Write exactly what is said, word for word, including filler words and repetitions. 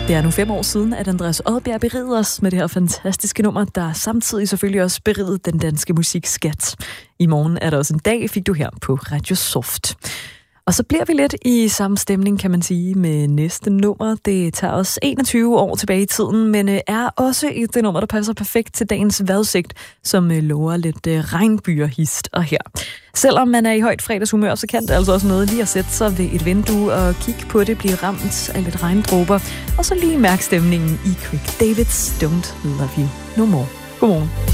Det er nu fem år siden, at Andreas Odbjerg berigede os med det her fantastiske nummer, der samtidig selvfølgelig også berigede den danske musikskat. I morgen er der også en dag, fik du her på Radio Soft. Og så bliver vi lidt i samme stemning, kan man sige, med næste nummer. Det tager os enogtyve år tilbage i tiden, men er også et nummer, der passer perfekt til dagens vejrudsigt, som lover lidt regnbyer hist og her. Selvom man er i højt fredagshumør, så kan det altså også noget lige at sætte sig ved et vindue og kigge på det, blive ramt af lidt regndråber, og så lige mærke stemningen i Craig Davids Don't Love You No More. Godmorgen.